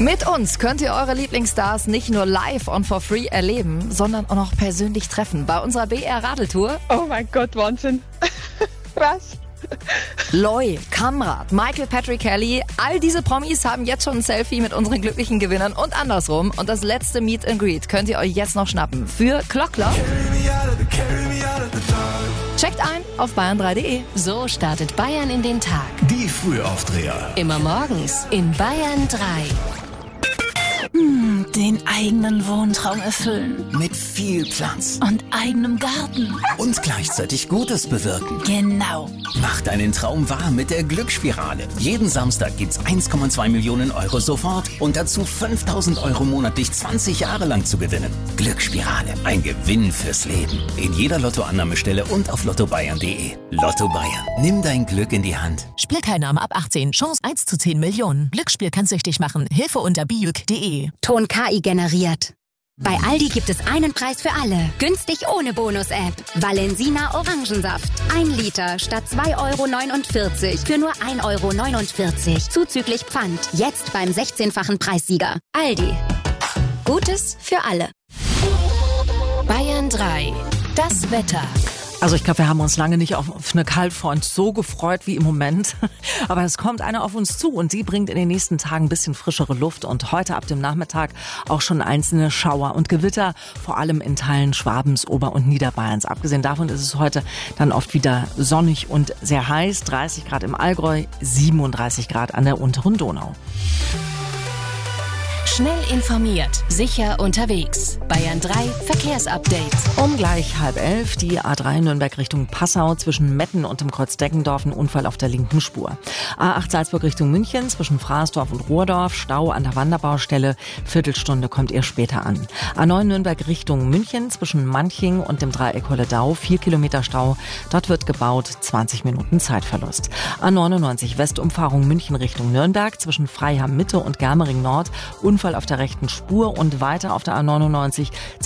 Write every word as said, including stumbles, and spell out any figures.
Mit uns könnt ihr eure Lieblingsstars nicht nur live und for free erleben, sondern auch noch persönlich treffen bei unserer B R-Radeltour. Oh mein Gott, Wahnsinn. Krass. Loy, Kamrat, Michael Patrick Kelly, all diese Promis haben jetzt schon ein Selfie mit unseren glücklichen Gewinnern und andersrum. Und das letzte Meet and Greet könnt ihr euch jetzt noch schnappen für Glockler. Checkt ein auf bayern drei punkt de. So startet Bayern in den Tag. Die Frühaufdreher. Immer morgens in Bayern drei. Hm, den eigenen Wohntraum erfüllen. Mit viel Platz. Und eigenem Garten. Und gleichzeitig Gutes bewirken. Genau. Mach deinen Traum wahr mit der Glücksspirale. Jeden Samstag gibt's eins Komma zwei Millionen Euro sofort und dazu fünftausend Euro monatlich zwanzig Jahre lang zu gewinnen. Glücksspirale, ein Gewinn fürs Leben. In jeder Lottoannahmestelle und auf lotto bayern punkt de. Lotto Bayern. Nimm dein Glück in die Hand. Spielteilnahme ab achtzehn. Chance eins zu zehn Millionen. Glücksspiel kann süchtig machen. Hilfe unter bijuk punkt de. Ton K I generiert. Bei Aldi gibt es einen Preis für alle. Günstig ohne Bonus-App. Valensina Orangensaft. Ein Liter statt zwei Euro neunundvierzig für nur ein Euro neunundvierzig. Zuzüglich Pfand. Jetzt beim sechzehnfachen Preissieger. Aldi. Gutes für alle. Bayern drei. Das Wetter. Also ich glaube, wir haben uns lange nicht auf eine Kaltfront so gefreut wie im Moment. Aber es kommt eine auf uns zu und die bringt in den nächsten Tagen ein bisschen frischere Luft. Und heute ab dem Nachmittag auch schon einzelne Schauer und Gewitter, vor allem in Teilen Schwabens, Ober- und Niederbayerns. Abgesehen davon ist es heute dann oft wieder sonnig und sehr heiß. dreißig Grad im Allgäu, siebenunddreißig Grad an der unteren Donau. Schnell informiert, sicher unterwegs. Bayern drei Verkehrsupdate. Um gleich halb elf die A drei Nürnberg Richtung Passau zwischen Metten und dem Kreuz Deckendorf, ein Unfall auf der linken Spur. A acht Salzburg Richtung München zwischen Fraßdorf und Rohrdorf, Stau an der Wanderbaustelle, Viertelstunde kommt ihr später an. A neun Nürnberg Richtung München zwischen Manching und dem Dreieck Holledau, vier Kilometer Stau, dort wird gebaut, zwanzig Minuten Zeitverlust. A neunundneunzig Westumfahrung München Richtung Nürnberg zwischen Freiham Mitte und Germering Nord, Unfall auf der rechten Spur und weiter auf der A neunundneunzig